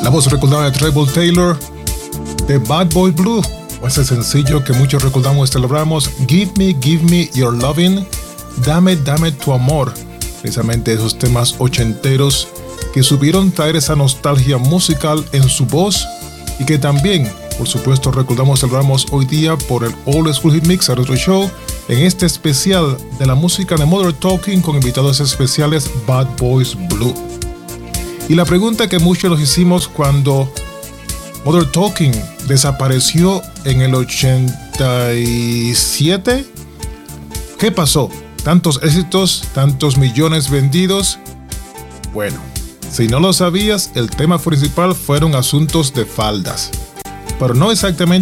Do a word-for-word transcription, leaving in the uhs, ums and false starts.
La voz recordada de Trevor Taylor, de Bad Boy Blue, o ese sencillo que muchos recordamos y celebramos, Give Me, Give Me Your Lovin', Dame, Dame Tu Amor, precisamente esos temas ochenteros que supieron traer esa nostalgia musical en su voz y que también, por supuesto, recordamos y celebramos hoy día por el Old School Hit Mix Retro Show en este especial de la música de Modern Talking con invitados especiales Bad Boys Blue. Y la pregunta que muchos nos hicimos cuando Modern Talking desapareció en el ochenta y siete, ¿qué pasó? Tantos éxitos, tantos millones vendidos. Bueno, si no lo sabías, el tema principal fueron asuntos de faldas, pero no exactamente